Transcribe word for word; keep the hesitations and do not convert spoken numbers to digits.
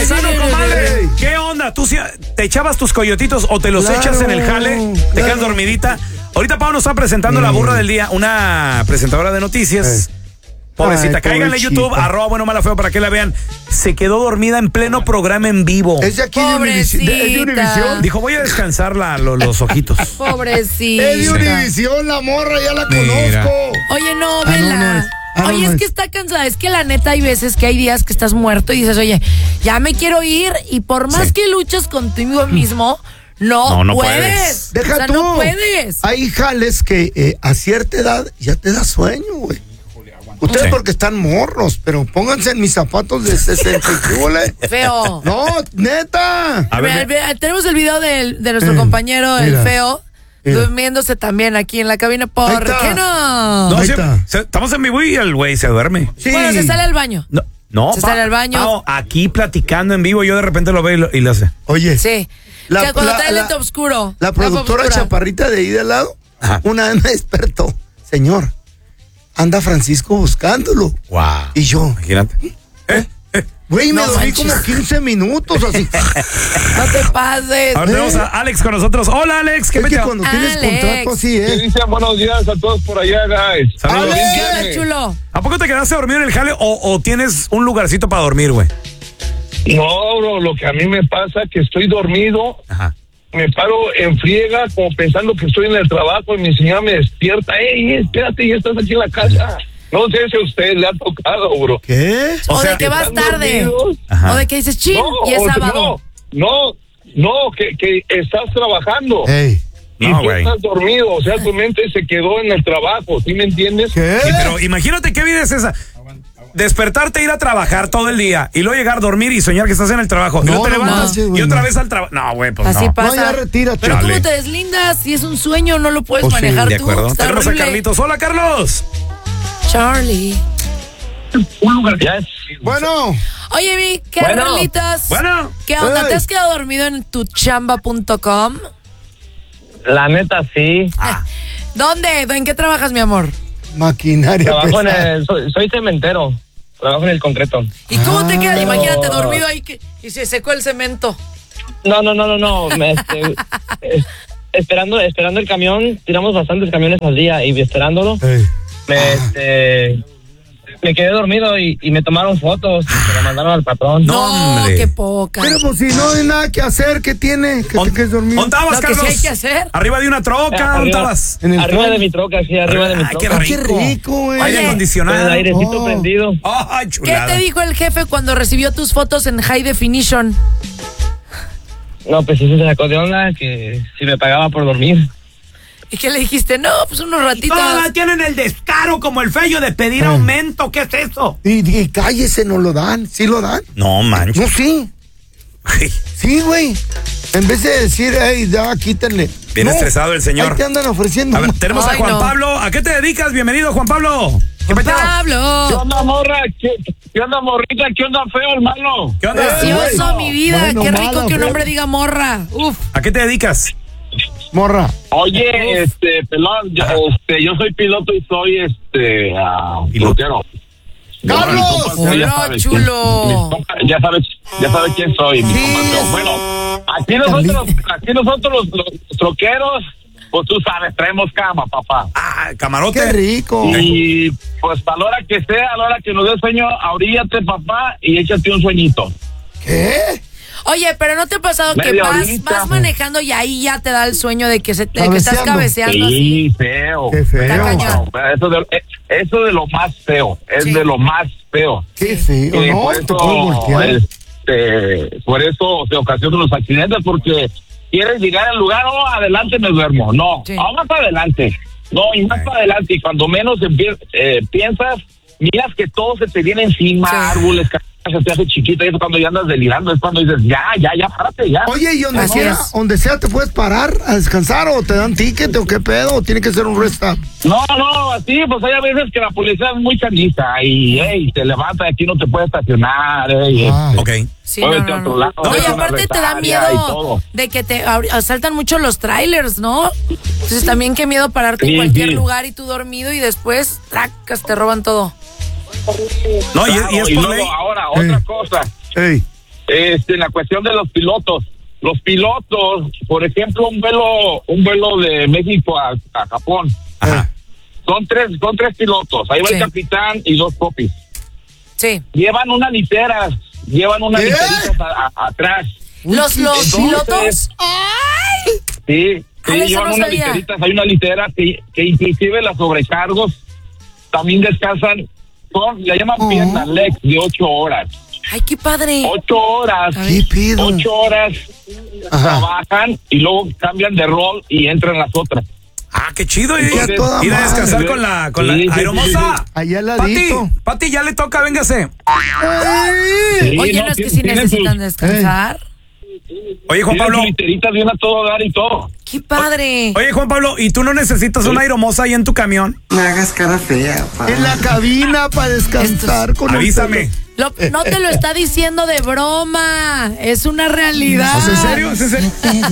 Paisano, comadre, ¿qué onda? ¿Tú te echabas tus coyotitos o te los claro, echas en el jale? ¿Te claro. quedas dormidita? Ahorita Pau nos está presentando mm. la burra del día, una presentadora de noticias. Eh. Pobrecita, Ay, cáiganle a YouTube, arroba bueno mala feo para que la vean. Se quedó dormida en pleno programa en vivo. Es de aquí de Univisión. De, de Univisión. Dijo, voy a descansar la, lo, los ojitos. Pobrecita. Es de Univisión, la morra, ya la Mira. conozco. Oye, no, vela. Ah, no, no es. Ah, oye, no, no es que está cansada. Es que la neta hay veces que hay días que estás muerto y dices, oye, ya me quiero ir. Y por más sí. que luches contigo mismo, no, no, no puedes. puedes. Deja o sea, tú. no puedes. Hay jales que eh, a cierta edad ya te da sueño, güey. Ustedes sí. porque están morros, pero pónganse en mis zapatos de sesenta y Feo. No, neta. A ver, ver, tenemos el video de, de nuestro eh, compañero, mira, el feo, mira. durmiéndose también aquí en la cabina. ¿Por qué no? No, sí, se, estamos en vivo y el güey se duerme. Sí. Bueno, se sale al baño. No, no se pa, sale al baño. No, aquí platicando en vivo, yo de repente lo veo y lo, y lo hace. Oye. Sí. La, o sea, cuando la, trae el lente oscuro. La productora chaparrita de ahí de al lado, Ajá. una vez me despertó. Señor, anda Francisco buscándolo. Wow. Y yo. Imagínate. ¿Eh? Güey, me no, dormí manches. como quince minutos así. No te pases. Ahora tenemos a Alex con nosotros. Hola, Alex. ¿Qué es que cuando Alex. tienes contrato así, ¿eh? Dicen buenos días a todos por allá, guys. Saludos. Hola, chulo. ¿A poco te quedaste a dormir en el jale o, o tienes un lugarcito para dormir, güey? No, bro, lo que a mí me pasa es que estoy dormido. Ajá. Me paro en friega como pensando que estoy en el trabajo y mi señora me despierta. ¡Ey, espérate, ya estás aquí en la casa! No sé si a usted le ha tocado, bro. ¿Qué? O, o sea, de que vas tarde. O de que dices, chin, no, y es sábado. No, no, no que, que estás trabajando. Hey. Y no, tú güey. estás dormido, o sea, tu mente se quedó en el trabajo, ¿sí me entiendes? ¿Qué? Sí, pero imagínate qué vida es esa. Despertarte, ir a trabajar todo el día y luego llegar a dormir y soñar que estás en el trabajo. No, y luego te no, levantas no, y no. otra vez al trabajo. No, güey, pues Así no. pasa. No, ya retírate. Pero Chale. ¿cómo te deslindas? Si es un sueño, no lo puedes Oh, sí. manejar De tú. acuerdo. Está Tenemos horrible. a Carlitos. Hola, Carlos. Charlie. Un lugar ya es. Bueno. Oye, mi, ¿qué Bueno. Carlitos? Bueno. ¿Qué onda? Hey. ¿Te has quedado dormido en tu chamba punto com? La neta, sí. Ah. ¿Dónde? ¿En qué trabajas, mi amor? Maquinaria Trabajo en pesada. el, soy, soy cementero. Trabajo en el concreto. ¿Y cómo te quedas? Ah. Imagínate dormido ahí que, y se secó el cemento. No, no, no, no, no. Me, este, es, esperando, esperando el camión, tiramos bastantes camiones al día y esperándolo, Hey. me, este, me quedé dormido y, y me tomaron fotos y se lo mandaron al patrón. No, No, hombre. qué poca. Pero pues si no hay nada que hacer, ¿qué tiene? Que te quedes dormido. ¿Dónde estabas, Lo que sí Carlos? hay que hacer. Arriba de una troca, Arriba. ¿dónde estabas? En el Arriba tren. de mi troca, sí, arriba de mi Ay, qué troca. Ah, qué rico. rico, güey. Aire Oye, acondicionado. Con el airecito Oh. prendido. Ay, ¿Qué chulada. te dijo el jefe cuando recibió tus fotos en high definition? No, pues eso se sacó de onda, que si me pagaba por dormir. ¿Y qué le dijiste? No, pues unos ratitos. Todas tienen el descaro como el fello de pedir Ah. aumento. ¿Qué es eso? Y, y cállese, no lo dan. ¿Sí lo dan? No, manches. No, sí. Sí, güey. En vez de decir, hey, ya, quítenle. Bien No, estresado el señor. Ahí te andan ofreciendo. A ver, tenemos Ay, a Juan no. Pablo. ¿A qué te dedicas? Bienvenido, Juan Pablo. ¿Qué Juan peteo? ¿Qué Pablo. onda, morra? ¿Qué, qué onda, morrita? ¿Qué onda, feo, hermano? ¿Qué onda? Precioso, mi vida. Bueno, Qué rico malo, que un feo. hombre diga morra. Uf. ¿A qué te dedicas? Morra. Oye, este, pelón, yo, este, yo soy piloto y soy, este, uh, pilotero. ¡Carlos! Hola, chulo. Ya sabes, ya sabes quién soy, mi Sí. compa, pero bueno, aquí nosotros, aquí nosotros los, los troqueros, pues tú sabes, traemos cama, papá. Ah, camarote. ¡Qué rico! Y pues a la hora que sea, a la hora que nos dé sueño, ahoríllate, papá, y échate un sueñito. ¿Qué? Oye, pero ¿no te ha pasado que Media vas, horita. vas manejando y ahí ya te da el sueño de que, se te, que Cabeceando. estás cabeceando así? Sí, feo. Qué feo. Está cañón. No, eso, de, eso de lo más feo, es Sí. de lo más feo. ¡Qué feo! Eh, No, por te puedo eso, voltear. este, por eso se ocasionan los accidentes, porque quieres llegar al lugar, oh, adelante me duermo. No, Sí. no, más para adelante. No, y más Sí. para adelante. Y cuando menos empie- eh, piensas, miras que todo se te viene encima, Sí. árboles, se te hace chiquita, y eso cuando ya andas delirando, es cuando dices, ya, ya, ya, párate, ya. Oye, ¿y donde Así sea, es. donde sea te puedes parar a descansar o te dan ticket o qué pedo? ¿O tiene que ser un rest stop? No, no, así, pues hay a veces que la policía es muy chanista y, hey, te levanta, aquí no te puedes estacionar, hey, Ah. Ok. Sí, no, muévete no, a otro no. lado, No, y vete a una aparte te da rectaria y miedo todo. de que te ahori- asaltan mucho los trailers, ¿no? Entonces también qué miedo pararte Sí, en cualquier sí. lugar y tú dormido y después, tracas, te roban todo. No, y, Claro, y es y por luego, ley. ahora, Eh. otra cosa, Ey. este, en la cuestión de los pilotos. Los pilotos, por ejemplo, un vuelo, un vuelo de México a, a Japón. Ajá. Son tres, son tres pilotos. Ahí va sí. el capitán y dos popis. Sí. Llevan una litera, llevan una ¿Eh? literitas a, a, atrás. ¿Los, los Entonces, pilotos? ¡Ay! Sí, sí llevan no unas literitas. Hay una litera que, que inclusive los sobrecargos también descansan. Son, le llaman uh-huh. piernas legs de ocho horas. Ay, qué padre. Ocho horas. ¿Qué pido? Ocho horas Ajá. trabajan y luego cambian de rol y entran las otras. Ah, qué chido. Ir a descansar con la, con sí, la aeromoza. Sí, sí. Allá al ladito. Pati, Pati, ya le toca, véngase. Sí, Oye, no, no es que si necesitan sus... descansar. Oye, Juan Pablo. Literitas de una todo dar y todo. ¡Qué padre! Oye, Juan Pablo, ¿y tú no necesitas sí. una aeromoza ahí en tu camión? No hagas cara fea, pa. En la cabina para descansar Estos... con Avísame. Lo, no te lo está diciendo de broma. Es una realidad. ¿Es en serio? ¿Es en serio?